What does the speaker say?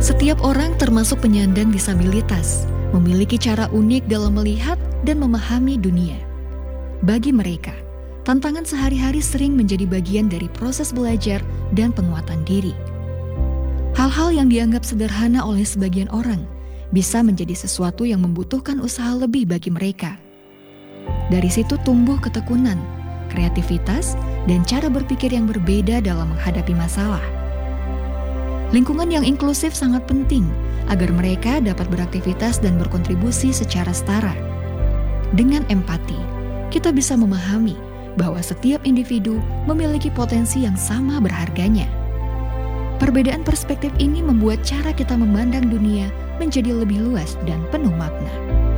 Setiap orang termasuk penyandang disabilitas memiliki cara unik dalam melihat dan memahami dunia. Bagi mereka, tantangan sehari-hari sering menjadi bagian dari proses belajar dan penguatan diri. Hal-hal yang dianggap sederhana oleh sebagian orang bisa menjadi sesuatu yang membutuhkan usaha lebih bagi mereka. Dari situ tumbuh ketekunan, kreativitas, dan cara berpikir yang berbeda dalam menghadapi masalah. Lingkungan yang inklusif sangat penting agar mereka dapat beraktivitas dan berkontribusi secara setara. Dengan empati, kita bisa memahami bahwa setiap individu memiliki potensi yang sama berharganya. Perbedaan perspektif ini membuat cara kita memandang dunia menjadi lebih luas dan penuh makna.